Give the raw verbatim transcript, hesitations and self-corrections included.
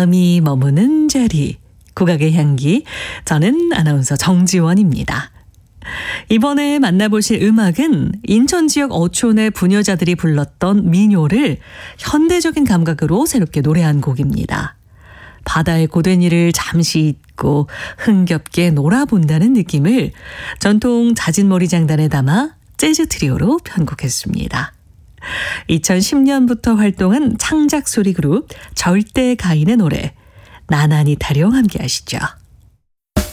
마음이 머무는 자리, 국악의 향기. 저는 아나운서 정지원입니다. 이번에 만나보실 음악은 인천 지역 어촌의 부녀자들이 불렀던 민요를 현대적인 감각으로 새롭게 노래한 곡입니다. 바다의 고된 일을 잠시 잊고 흥겹게 놀아본다는 느낌을 전통 자진몰이 장단에 담아 재즈 트리오로 편곡했습니다. 이천십 년부터 활동한 창작소리 그룹 절대 가인의 노래 나나니 타령 함께 하시죠.